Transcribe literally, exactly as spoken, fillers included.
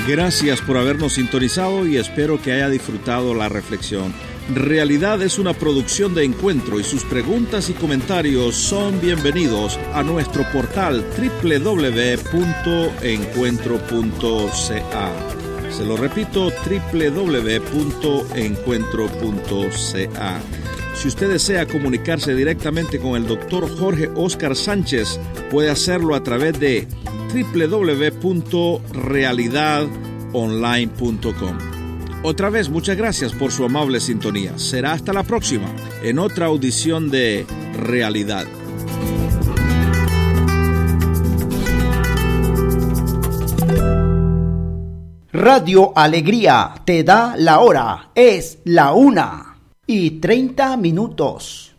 Gracias por habernos sintonizado y espero que haya disfrutado la reflexión. Realidad es una producción de Encuentro y sus preguntas y comentarios son bienvenidos a nuestro portal doble u doble u doble u punto encuentro punto c a. Se lo repito, doble u doble u doble u punto encuentro punto c a. Si usted desea comunicarse directamente con el doctor Jorge Óscar Sánchez, puede hacerlo a través de doble u doble u doble u punto realidad online punto com. Otra vez, muchas gracias por su amable sintonía. Será hasta la próxima, en otra audición de Realidad. Radio Alegría te da la hora. Es la una y treinta minutos.